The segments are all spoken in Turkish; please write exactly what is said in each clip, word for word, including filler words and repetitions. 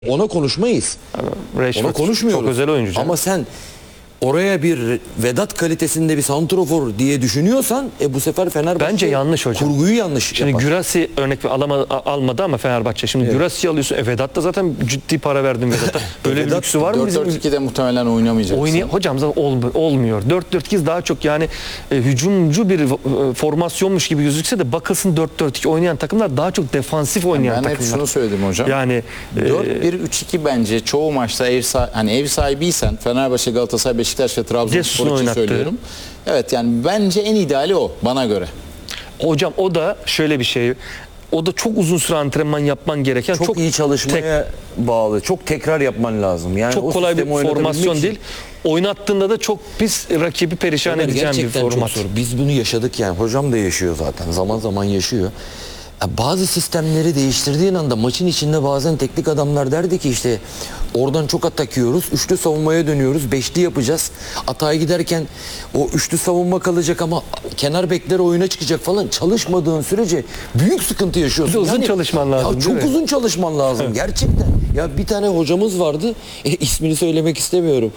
Ona konuşmayız. Rashford Ona konuşmuyoruz. çok özel oyuncu canım. Ama sen oraya bir Vedat kalitesinde bir santrofor diye düşünüyorsan e bu sefer Fenerbahçe Bence yanlış hocam. kurguyu yanlış Şimdi yapar. Gürasi örnek alama, almadı ama Fenerbahçe. Şimdi evet. Gürasi'yi alıyorsun. E Vedat da zaten ciddi para verdim Vedat'a. Böyle bir lüksü var mı bizim? dört dört iki'de muhtemelen oynamayacak. Oynay hocam zaten ol olmuyor. dört dört iki daha çok yani e, hücumcu bir e, formasyonmuş gibi gözükse de bakılsın dört dört iki oynayan takımlar daha çok defansif oynayan ben takımlar. Ben hep şunu söyledim hocam. Yani dört bir üç iki bence çoğu maçta ev sahibi, hani ev sahibiysen Fenerbahçe, Galatasaray, Beşiktaş ve Trabzonspor için söylüyorum. Evet yani bence en ideali o bana göre. Hocam o da şöyle bir şey. O da çok uzun süre antrenman yapman gereken çok, çok iyi çalışmaya bağlı. Çok tekrar yapman lazım. Yani çok kolay bir formasyon değil. Oynattığında da çok pis rakibi perişan Ömer, edeceğin bir gerçekten format. çok zor. Biz bunu yaşadık yani. Hocam da yaşıyor zaten. Zaman zaman yaşıyor. Bazı sistemleri değiştirdiğin anda maçın içinde bazen teknik adamlar derdi ki işte oradan çok atak yiyoruz, üçlü savunmaya dönüyoruz, beşli yapacağız. Atağa giderken o üçlü savunma kalacak ama kenar bekler oyuna çıkacak falan. Çalışmadığın sürece büyük sıkıntı yaşıyorsun. Bir de uzun yani, çalışman lazım. Ya çok uzun çalışman lazım gerçekten. Ya bir tane hocamız vardı, e, ismini söylemek istemiyorum.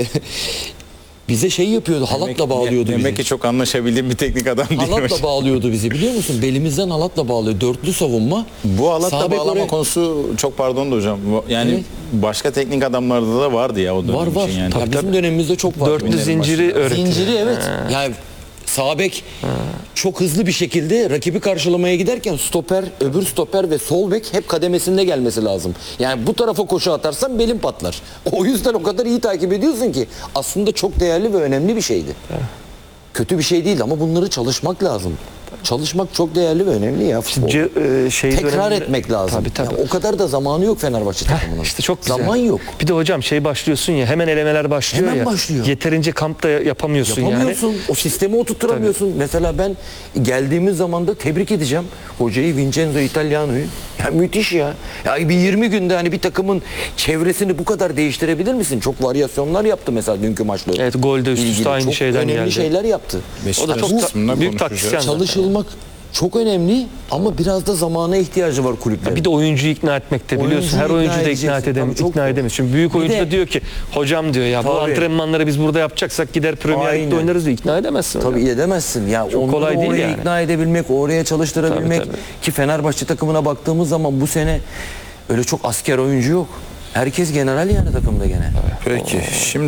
Bize şey yapıyordu, halatla demek, bağlıyordu demek bizi. Demek ki çok anlaşabildiğim bir teknik adam değil. Halatla bağlıyordu bizi, biliyor musun? Belimizden halatla bağlıyor. Dörtlü savunma. Bu halatla bağlama oraya... konusu çok pardon da hocam. Yani evet. Başka teknik adamlarda da vardı ya o dönem var, var. için yani. Tabii, bizim dönemimizde çok var. Dörtlü zinciri öğretti. Zinciri evet. Ha. Yani sağ bek çok hızlı bir şekilde rakibi karşılamaya giderken stoper, öbür stoper ve sol bek hep kademesinde gelmesi lazım. Yani bu tarafa koşu atarsan belin patlar. O yüzden o kadar iyi takip ediyorsun ki aslında çok değerli ve önemli bir şeydi. Evet. Kötü bir şey değil ama bunları çalışmak lazım. Çalışmak çok değerli ve önemli ya futbol. C e, şey Tekrar döneminde, etmek lazım. Tabii, tabii. Yani o kadar da zamanı yok Fenerbahçe takımının. İşte çok güzel. Zaman yok. Bir de hocam şey başlıyorsun ya hemen elemeler başlıyor hemen ya. başlıyor. Yeterince kampta yapamıyorsun, yapamıyorsun yani. O sistemi oturtturamıyorsun. Tabii. Mesela ben geldiğimiz zaman da tebrik edeceğim hocayı, Vincenzo Italiano'yu. Ya müthiş ya. Ya bir yirmi günde hani bir takımın çevresini bu kadar değiştirebilir misin? Çok varyasyonlar yaptı mesela dünkü maçta. Evet, golde üst üste aynı çok şeyden önemli geldi. şeyler yaptı. O da çok ta büyük taktisyen. Çalışılmak çok önemli ama biraz da zamana ihtiyacı var kulüplerin. Bir de oyuncuyu ikna etmekte biliyorsun. Oyuncuyu her oyuncu da ikna edemez. ikna edemez. Şimdi büyük oyuncu da diyor ki hocam diyor ya tabii. Bu antrenmanları biz burada yapacaksak gider Premier Lig'de oynarız diyor. İkna edemezsin. Tabii hocam. edemezsin. Ya çok kolay değil oraya yani. ikna edebilmek, oraya çalıştırabilmek tabii, tabii. Ki Fenerbahçe takımına baktığımız zaman bu sene öyle çok asker oyuncu yok. Herkes general yani takımda gene. Peki. O, şimdi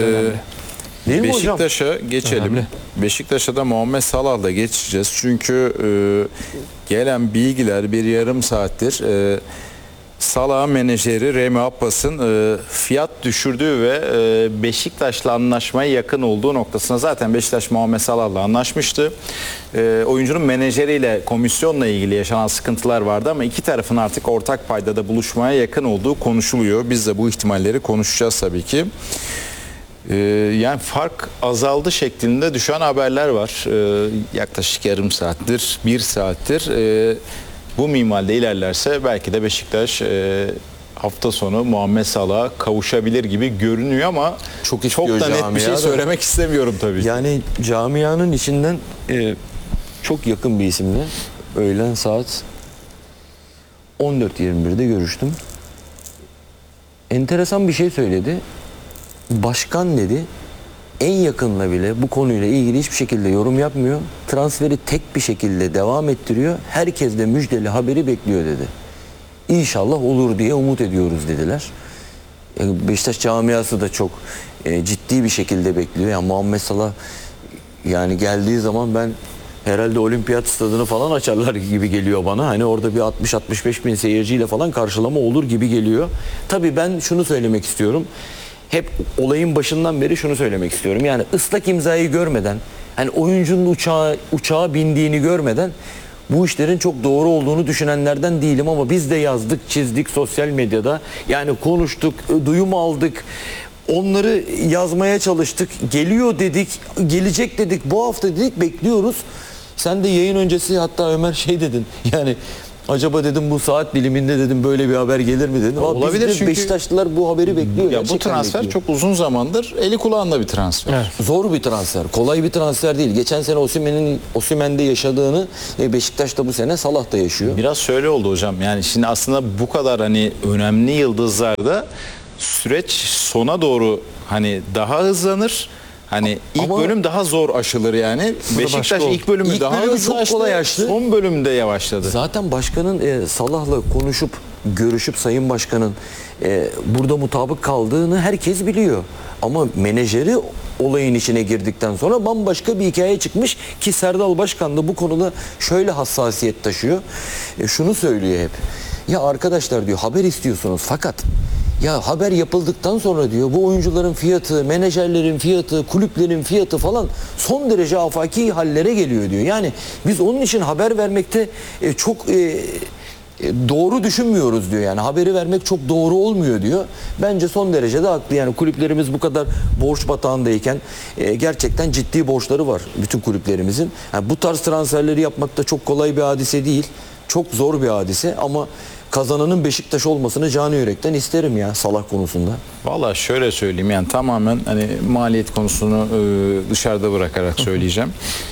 e, Beşiktaş'a geçelim. Önemli. Beşiktaş'a da Muhammed Salah'la geçeceğiz. Çünkü e, gelen bilgiler bir yarım saattir e, Salah menajeri Remi Abbas'ın e, fiyat düşürdüğü ve e, Beşiktaş'la anlaşmaya yakın olduğu noktasına, zaten Beşiktaş Muhammed Salah'la anlaşmıştı. E, oyuncunun menajeriyle, komisyonla ilgili yaşanan sıkıntılar vardı ama iki tarafın artık ortak paydada buluşmaya yakın olduğu konuşuluyor. Biz de bu ihtimalleri konuşacağız tabii ki. Ee, yani fark azaldı şeklinde düşen haberler var. Ee, yaklaşık yarım saattir, bir saattir. Ee, bu minvalde ilerlerse belki de Beşiktaş e, hafta sonu Muhammed Salah'a kavuşabilir gibi görünüyor ama çok, çok da net bir şey söylemek istemiyorum tabii. Yani camianın içinden e, çok yakın bir isimle öğlen saat on dört yirmi birde görüştüm. Enteresan bir şey söyledi. Başkan dedi en yakınla bile bu konuyla ilgili hiçbir şekilde yorum yapmıyor. Transferi tek bir şekilde devam ettiriyor. Herkes de müjdeli haberi bekliyor dedi. İnşallah olur diye umut ediyoruz dediler. Beşiktaş camiası da çok e, ciddi bir şekilde bekliyor. Yani Muhammed Salah yani geldiği zaman ben herhalde olimpiyat stadını falan açarlar gibi geliyor bana. Hani orada bir altmış altmış beş bin seyirciyle falan karşılama olur gibi geliyor. Tabii ben şunu söylemek istiyorum. Hep olayın başından beri şunu söylemek istiyorum. Yani ıslak imzayı görmeden, hani oyuncunun uçağa, uçağa bindiğini görmeden bu işlerin çok doğru olduğunu düşünenlerden değilim ama biz de yazdık, çizdik sosyal medyada. Yani konuştuk, duyum aldık. Onları yazmaya çalıştık. Geliyor dedik, gelecek dedik, bu hafta dedik, bekliyoruz. Sen de yayın öncesi hatta Ömer şey dedin. Yani Acaba dedim bu saat diliminde dedim böyle bir haber gelir mi dedim. Ama Olabilir biz de çünkü- Beşiktaşlılar bu haberi bekliyor. Ya bu gerçekten transfer bekliyor. çok uzun zamandır eli kulağında bir transfer. Evet. Zor bir transfer. Kolay bir transfer değil. Geçen sene Osimhen'in Osimhen'de yaşadığını e, Beşiktaş'ta bu sene Salah'ta yaşıyor. Biraz şöyle oldu hocam. Yani şimdi aslında bu kadar hani önemli yıldızlarda süreç sona doğru hani daha hızlanır. Hani ilk Ama- bölüm daha zor aşılır yani. Beşiktaş başka oldu. ilk bölümü İlk daha bölümü hızlı çok açtı. kolay açtı. Son bölümde yavaşladı. Zaten başkanın e, Salah'la konuşup görüşüp Sayın Başkan'ın e, burada mutabık kaldığını herkes biliyor. Ama menajeri olayın içine girdikten sonra bambaşka bir hikaye çıkmış ki Serdal Başkan da bu konuda şöyle hassasiyet taşıyor. E, şunu söylüyor hep. Ya arkadaşlar diyor haber istiyorsunuz fakat ya haber yapıldıktan sonra diyor bu oyuncuların fiyatı, menajerlerin fiyatı, kulüplerin fiyatı falan son derece afaki hallere geliyor diyor. Yani biz onun için haber vermekte e, çok e, e, doğru düşünmüyoruz diyor. Yani haberi vermek çok doğru olmuyor diyor. Bence son derece de haklı. Yani kulüplerimiz bu kadar borç batağındayken e, gerçekten ciddi borçları var bütün kulüplerimizin. Yani bu tarz transferleri yapmak da çok kolay bir hadise değil. Çok zor bir hadise ama kazananın Beşiktaş olmasını canı yürekten isterim ya Salah konusunda. Valla şöyle söyleyeyim yani tamamen hani maliyet konusunu e, dışarıda bırakarak söyleyeceğim.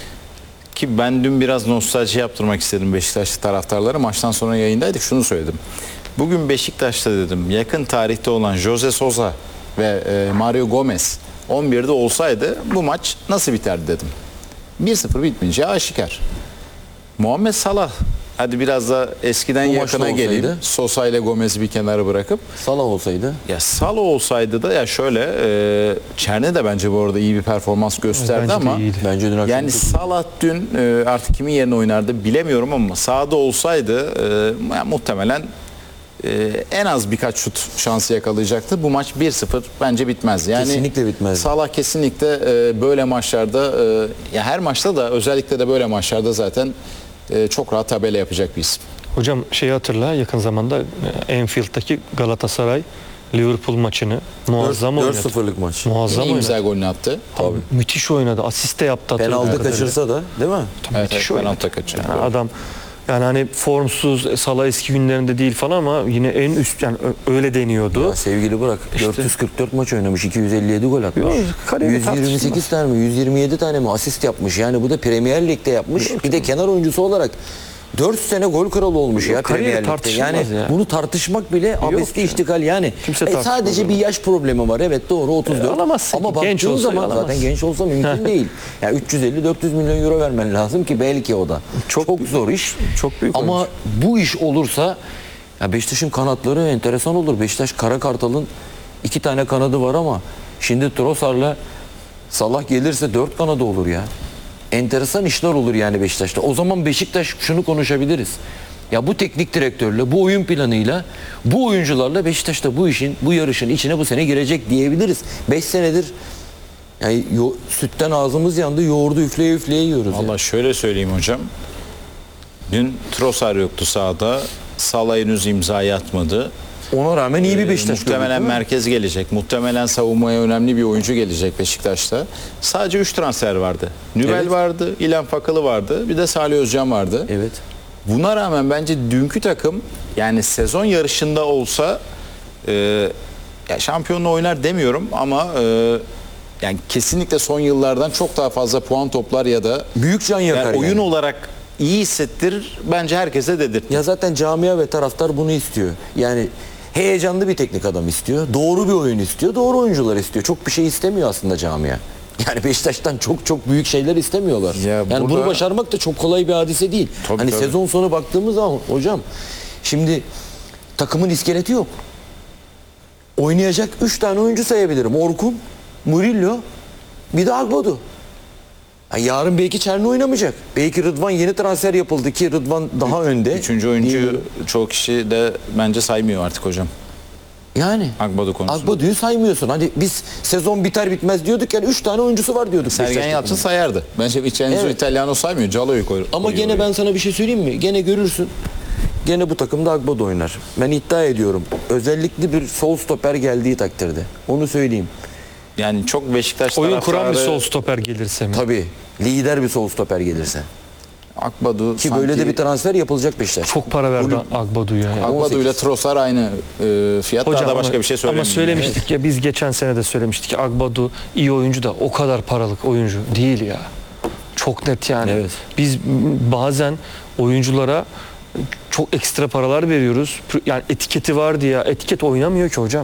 Ki ben dün biraz nostalji yaptırmak istedim Beşiktaşlı taraftarlara. Maçtan sonra yayındaydık şunu söyledim. Bugün Beşiktaş'ta dedim yakın tarihte olan Jose Souza ve e, Mario Gomez on birde olsaydı bu maç nasıl biterdi dedim. bir sıfır bitmeyeceği aşikar. Muhammed Salah hadi biraz da eskiden Bu maçta yakına geleyim. olsaydı? Sosa ile Gomez'i bir kenara bırakıp Salah olsaydı ya Salah olsaydı da ya şöyle e, Çerne de bence bu arada iyi bir performans gösterdi Bence de ama iyiydi. bence dün akşam yani çok- Salah dün e, artık kimin yerine oynardı bilemiyorum ama sahada olsaydı e, ya muhtemelen e, en az birkaç şut şansı yakalayacaktı. Bu maç bir sıfır bence bitmez. Yani Kesinlikle bitmez. Salah kesinlikle e, böyle maçlarda e, ya her maçta da özellikle de böyle maçlarda zaten e, çok rahat tabela yapacak bir isim. Hocam şeyi hatırla yakın zamanda e, Anfield'daki Galatasaray Liverpool maçını muazzam dört oynadı. sıfırlık maç. Muazzam Yine imza oynadı. golünü attı. Abi, müthiş oynadı. Asist de yaptı. hatırladığım Penaltı kadarıyla. kaçırsa da değil mi? Evet, Müthiş evet, oynadı. penaltı kaçırdı. Yani adam yani hani formsuz e, Salah eski günlerinde değil falan ama yine en üst yani ö- öyle deniyordu. Ya sevgili bırak dört yüz kırk dört maç oynamış, iki yüz elli yedi gol atmış. Yok, kariyer yüz yirmi sekiz tane mi, yüz yirmi yedi tane mi asist yapmış. Yani bu da Premier Lig'de yapmış. Bir de kenar oyuncusu olarak dört sene gol kralı olmuş ya kariyer Premier Lig'de. tartışılmaz Yani ya. bunu tartışmak bile abesti ya. iştikal yani. Kimse E, tartışmaz sadece onu. bir yaş problemi var. Evet doğru otuz dört. E, alamazsın Ama ki. Genç baktığın olsa zaman alamazsın. zaten genç olsa mümkün değil. Yani üç yüz elli dört yüz milyon euro vermen lazım ki belki o da. Çok, çok zor iş. çok büyük Ama oyuncu. bu iş olursa ya Beşiktaş'ın kanatları enteresan olur. Beşiktaş Karakartal'ın iki tane kanadı var ama şimdi Trossard'la Salah gelirse dört kanadı olur ya. Enteresan işler olur yani Beşiktaş'ta. O zaman Beşiktaş şunu konuşabiliriz. Ya bu teknik direktörle, bu oyun planıyla, bu oyuncularla Beşiktaş'ta bu işin, bu yarışın içine bu sene girecek diyebiliriz. beş senedir yani yo- sütten ağzımız yandı, yoğurdu üfleye üfleye yiyoruz. Valla yani. şöyle söyleyeyim hocam. Dün Trossard yoktu sahada. Salah henüz imzayı atmadı. Ona rağmen iyi bir Beşiktaş Muhtemelen gördük, değil mi? merkez gelecek. Muhtemelen savunmaya önemli bir oyuncu gelecek Beşiktaş'ta. Sadece üç transfer vardı. Nübel Evet. vardı, İlhan Fakalı vardı. Bir de Salih Özcan vardı. Evet. Buna rağmen bence dünkü takım yani sezon yarışında olsa e, ya şampiyonluğu oynar demiyorum ama e, yani kesinlikle son yıllardan çok daha fazla puan toplar ya da Büyük can yakar yani oyun yani. olarak iyi hissettirir bence herkese dedirtir. Ya zaten camia ve taraftar bunu istiyor. Yani heyecanlı bir teknik adam istiyor. Doğru bir oyun istiyor. Doğru oyuncular istiyor. Çok bir şey istemiyor aslında camia. Yani Beşiktaş'tan çok çok büyük şeyler istemiyorlar. Ya yani burada- bunu başarmak da çok kolay bir hadise değil. Tabii, hani tabii. sezon sonu baktığımız zaman hocam şimdi takımın iskeleti yok. Oynayacak üç tane oyuncu sayabilirim. Orkun, Murillo, bir de Agbodu. Ya yarın belki Çerni oynamayacak. Belki Rıdvan yeni transfer yapıldı ki Rıdvan daha önde. Üçüncü oyuncu Diyelim. çoğu kişi de bence saymıyor artık hocam. Yani Agbadu konusunda. Agbodu'yu saymıyorsun. Hani biz sezon biter bitmez diyorduk yani üç tane oyuncusu var diyorduk. Sergen Beşiktaş Yalçın takımında. sayardı. Bence Vincenzo Evet. Italiano saymıyor. Calo'yu koy. Ama koyuyor gene oraya. ben sana bir şey söyleyeyim mi? Gene görürsün. Gene bu takımda Agbodu oynar. Ben iddia ediyorum. Özellikle bir sol stoper geldiği takdirde. Onu söyleyeyim. Yani çok Beşiktaş Oyun kuran bir taraftarı- sol stoper gelirse mi? Tabii. Lider bir sol stoper gelirse. Akbadu Ki sanki, böyle de bir transfer yapılacak Beşiktaş. Çok para verdi Agbadu'ya. Yani. Akbadu ile Trossard aynı e, fiyat. Daha da başka ama, bir şey ama söylemiyorum. söylemiştik ya, biz geçen sene de söylemiştik ki Agbadu iyi oyuncu da o kadar paralık oyuncu değil ya. Çok net yani. Evet. Biz bazen oyunculara çok ekstra paralar veriyoruz. Yani etiketi var diye, etiket oynamıyor ki hocam.